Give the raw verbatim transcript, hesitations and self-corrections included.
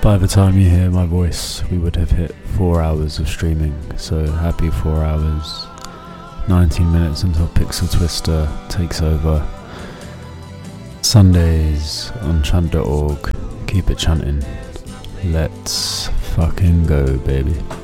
by the time you hear my voice, we would have hit four hours of streaming. So happy four hours. nineteen minutes until Pixel Twister takes over. Sundays on chant dot org. Keep it chanting. Let's fucking go, baby.